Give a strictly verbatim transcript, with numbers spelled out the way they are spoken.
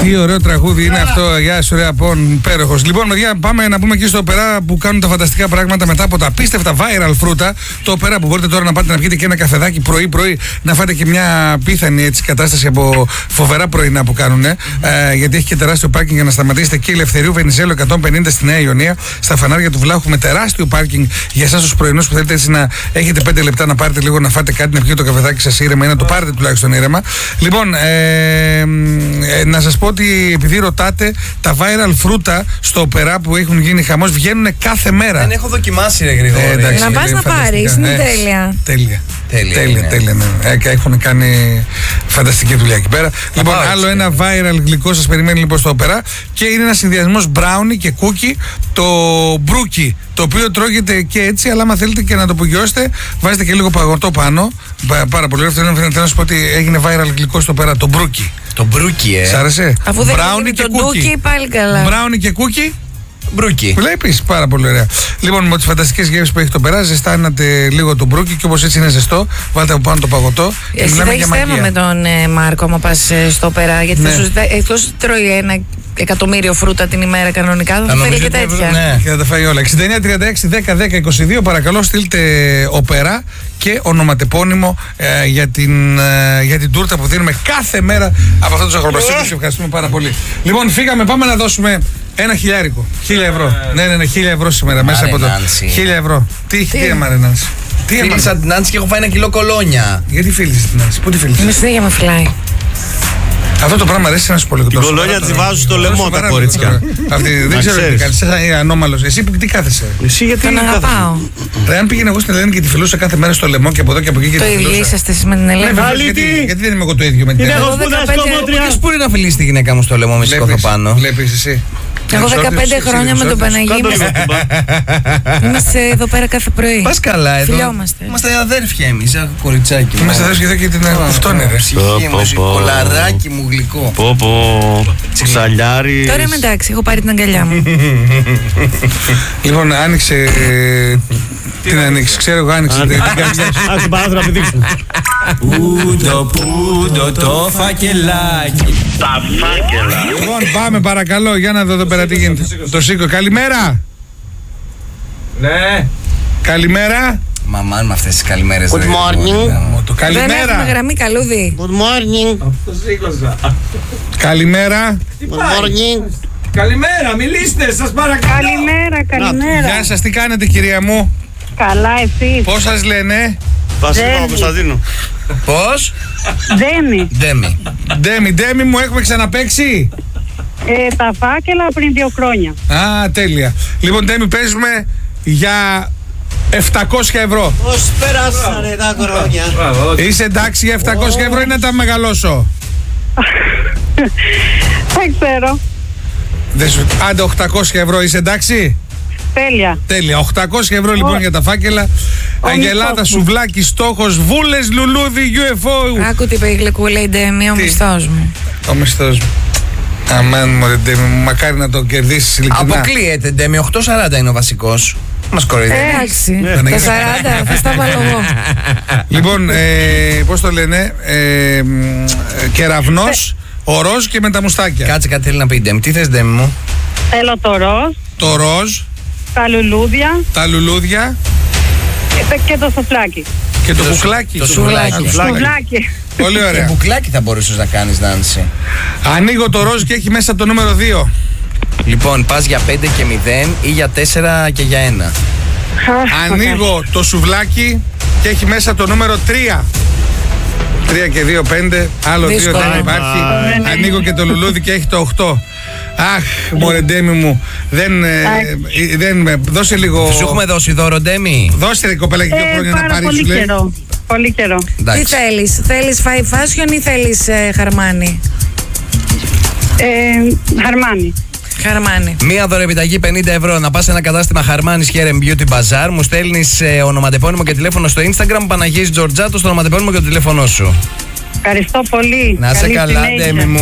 Τι ωραίο τραγούδι είναι αυτό. Γεια σου, ρε Απόν, υπέροχος. Λοιπόν, παιδιά, πάμε να πούμε εκεί στο Οπερά που κάνουν τα φανταστικά πράγματα μετά από τα απίστευτα viral φρούτα. Το Οπερά που μπορείτε τώρα να πάτε να πιείτε και ένα καφεδάκι πρωί-πρωί, να φάτε και μια πίθανη έτσι, κατάσταση από φοβερά πρωινά που κάνουν. Ε, γιατί έχει και τεράστιο πάρκινγκ για να σταματήσετε εκεί. Ελευθερίου Βενιζέλου εκατόν πενήντα στη Νέα Ιωνία, στα φανάρια του Βλάχου, με τεράστιο πάρκινγκ για εσάς τους πρωινούς που θέλετε έτσι να έχετε πέντε λεπτά να πάρετε λίγο να φάτε κάτι, να πιείτε το καφεδάκι σας ήρεμα ή να το πάρετε τουλάχιστον ήρεμα. Λοιπόν, ε, ε, να σας πω ότι επειδή ρωτάτε, τα viral φρούτα στο Οπερά που έχουν γίνει χαμός βγαίνουν κάθε μέρα. Δεν έχω δοκιμάσει, ρε Γρηγόρη. Ε, εντάξει, να πας να πάρεις, είναι ε, τέλεια. Τέλεια. Τέλεια, τέλεια, ναι. τέλεια ναι. ε, έχουν κάνει φανταστική δουλειά εκεί πέρα. Θα Λοιπόν, πάω, άλλο έτσι, ένα viral γλυκό σας περιμένει λοιπόν στο Οπερά και είναι ένα συνδυασμός brownie και cookie, το μπρούκι, το οποίο τρώγεται και έτσι, αλλά άμα θέλετε και να το απογειώσετε, βάζετε και λίγο παγωτό πάνω. Πάρα πολύ ωραίο. Θέλω να σου πω ότι έγινε viral γλυκό στο Οπερά, το μπρούκι. Το μπρούκι, ε. Σ' άρεσε? Αφού δεν Brownie είναι και το cookie. ντούκι, πάλι καλά. Μπράουνι και κούκι. Μπρούκι. Βλέπεις, πάρα πολύ ωραία. Λοιπόν, με τις φανταστικές γεύσεις που έχει το Οπερά, ζεστάνατε λίγο το μπρούκι και όπως έτσι είναι ζεστό, βάλτε από πάνω το παγωτό. Εσύ θα έχεις θέμα με τον ε, Μάρκο, άμα πας ε, στο Οπερά, γιατί Ναι. θα σου ζητάει, εκτός τρώει ένα εκατομμύριο φρούτα την ημέρα κανονικά, θα θέλει και τέτοια. Ναι. Και θα τα φάει όλα. εξήντα εννιά τριάντα έξι δέκα δέκα είκοσι δύο, παρακαλώ στείλτε Οπερά και ονοματεπώνυμο ε, για, την, ε, για την τούρτα που δίνουμε κάθε μέρα από αυτό το ζαχαροπλαστείο. Σας ευχαριστούμε πάρα πολύ. Λοιπόν, φύγαμε, πάμε να δώσουμε ένα χιλιάρικο. Χίλια ευρώ. Ναι, ναι, ναι, χίλια ευρώ σήμερα Άρε, μέσα από το. Νάνση. Χίλια ευρώ. Τι, τι έμαρε Νάνση? Τι έμαρε? Φίλησα την Νάνση και έχω φάει ένα κιλό κολόνια. Γιατί φίλησε την Νάνση? Πού τη φίλησε? Είμαι συνέχεια με φυλάει. Αυτό το πράγμα αρέσει να σου πω λίγο. Την κολόνια τη βάζουν στο λαιμό τα κορίτσια. Αυτή δεν Να ξέρω τι ξέρεις. κάνει. Είσαι ανώμαλος. Εσύ που τι κάθεσαι? Εσύ γιατί Τον αγαπάω. Ρε, αν πήγαινε εγώ στην Ελένη και τη φιλούσα κάθε μέρα στο λαιμό και από εδώ και από εκεί και Το τη ίδιο φιλούσα. είσαστε εσείς με την Ναι, Ελένη. βεβαίως, Αλήτη. γιατί, γιατί δεν είμαι εγώ το ίδιο με την Είναι Ελένη? εγώ σπουδαστικό δεκαπέντε μότρια. Ποιος μπορεί να φιλήσει τη γυναίκα μου στο λαιμό με σηκώθω πάνω? Βλέπεις εσύ. Εγώ Εξόρτης, δεκαπέντε εσύ, χρόνια με τον εξόρτης. Παναγί Κάντο λίγο είμαστε, κουμπά. είμαστε εδώ πέρα κάθε πρωί. Πας καλά εδώ. Φιλιόμαστε. Είμαστε αδέρφια εμείς, αχ, κοριτσάκι μου. Είμαστε εδώ και εδώ και την κουφτώνει ρε. Ψυχή μου, Πω, πω. κολαράκι μου γλυκό. Πω πω. Ψαλιάρης. Τώρα είμαι εντάξει, έχω πάρει την αγκαλιά μου. Λοιπόν, άνοιξε. ε, Τι να ανοίξει, ξέρω εγώ, άνοιξε την καρδιά σου. Άκου την παράθυρα να πηδήξουν. Πούντο, πούντο το φακελάκι. Τα φάκελα. Λοιπόν, πάμε παρακαλώ, για να δω εδώ πέρα τι γίνεται. Το σήκω, καλημέρα. Ναι. Καλημέρα. Μαμάν με αυτές τις καλημέρες. Good ρε, morning. γρήγορα. Το Δεν έχουμε καλημέρα. γραμμή καλούδι. Good morning. Καλημέρα. Good morning. Καλημέρα, μιλήστε, σας παρακαλώ. Καλημέρα, καλημέρα. Γεια σας, τι κάνετε κυρία μου? Καλά, εσείς. Πώς σας λένε? Βασίλη Παπακοσταντίνου. Πώς? Δέμι. Ντέμι. Ντέμι, Ντέμι μου, έχουμε ξαναπαίξει. Ε, τα φάκελα πριν δύο χρόνια. Α, τέλεια. Λοιπόν, Ντέμι, παίζουμε για επτακόσια ευρώ. Πώς περάσανε τα χρόνια. Είσαι εντάξει για επτακόσια ευρώ ή να τα μεγαλώσω? Δεν ξέρω. Δεν σου... Άντε οκτακόσια ευρώ, είσαι εντάξει? Τέλεια. Τέλεια. οκτακόσια ευρώ λοιπόν για τα φάκελα. Αγελάδα, μισθός μου. σουβλάκι, στόχος, βούλες, λουλούδι, γιου εφ ο. Άκου τι είπε η γλυκούλα η Ντέμι, ο Τι? μισθός μου. Ο μισθός μου. Αμάν μωρέ Ντέμι μου, μακάρι να το κερδίσεις ειλικρινά. Αποκλείεται, Ντέμι, οκτώ σαράντα είναι ο βασικός. Μας κοροϊδεύει. Εντάξει, ναι. τα σαράντα θα στα βάλω εγώ. Λοιπόν, ε, πώς το λένε, ε, μ, ε, κεραυνός, ο ροζ και με τα μουστάκια. Κάτσε, κάτι θέλει να πει η Ντέμι. Τι θες, Ντέμι μου? Θέλω το ροζ, Το ροζ, τα λουλούδια τα λουλούδια και το- και το σουφλάκι. και το το σου- κουκλάκι. το σουβλάκι. Α, Σουφλάκι. Πολύ Και ωραία. μπουκλάκι θα μπορούσες να κάνεις, Νάνση. Ανοίγω το ροζ και έχει μέσα το νούμερο δύο. Λοιπόν, πας για πέντε και μηδέν ή για τέσσερα και για ένα. Ανοίγω το σουβλάκι και έχει μέσα το νούμερο τρία. τρία και δύο, πέντε. Άλλο δύο Δύσκολο. δεν υπάρχει. Ανοίγω και το λουλούδι και έχει το οκτώ. Αχ, μωρέ Ντέμι μου. Δεν, ε, ε, δεν, ε, δώσε λίγο. Σου έχουμε δώσει δώρο, Ντέμι. Δώσε ρε κοπέλα και δύο Ε, χρόνια να πάρα πάρει, πολύ σου λέει. καιρό. Πολύ καιρό. Τι Εντάξει. θέλεις, θέλεις five fashion ή θέλεις ε, χαρμάνι? Ε, Χαρμάνι. Χαρμάνι. Μία δωρεπιταγή πενήντα ευρώ να πας σε ένα κατάστημα Χαρμάνης Hair and Beauty Bazaar. Μου στέλνεις ε, ονοματεπώνυμο και τηλέφωνο στο Instagram. Παναγής Τζορτζάτο στο ονοματεπώνυμο και το τηλέφωνό σου. Ευχαριστώ πολύ. Να σε Καλή καλά, συνέχεια. Ντέμι μου.